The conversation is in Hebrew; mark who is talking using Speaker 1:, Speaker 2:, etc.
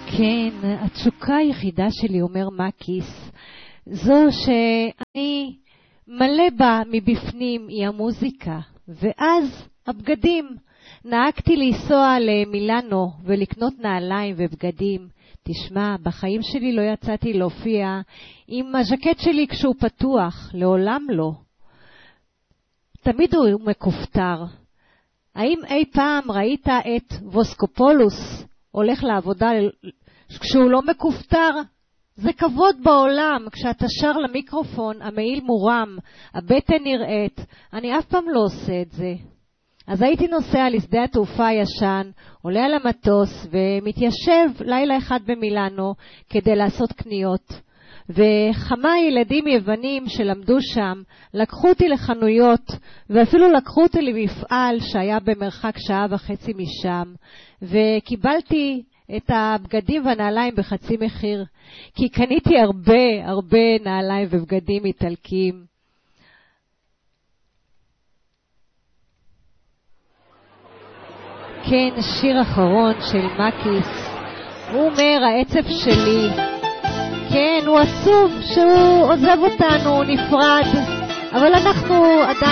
Speaker 1: כן, התשוקה היחידה שלי, אומר מקיס, זו שאני מלא בה מבפנים, היא המוזיקה. ואז הבגדים. נהגתי לנסוע למילאנו ולקנות נעליים ובגדים. תשמע, בחיים שלי לא יצאתי להופיע עם הז'קט שלי כשהוא פתוח, לעולם לא. תמיד הוא מכופתר. האם אי פעם ראית את ווסקופולוס הולך לעבודה כשהוא לא מכופתר? זה כבוד בעולם. כשאתה שר למיקרופון, המעיל מורם, הבטן נראית. אני אף פעם לא עושה את זה. אז הייתי נוסע לשדה התעופה הישן, עולה על המטוס ומתיישב לילה אחד במילאנו כדי לעשות קניות. וכמה ילדים יוונים שלמדו שם לקחו אותי לחנויות, ואפילו לקחו אותי למפעל שהיה במרחק 1.5 שעה משם, וקיבלתי את הבגדים והנעליים בחצי מחיר, כי קניתי הרבה נעליים ובגדים איטלקיים. כן, שיר אחרון של מקיס. הוא אומר, העצב שלי. כן, הוא עצוב שהוא עוזב אותנו, הוא נפרד, אבל אנחנו עדיין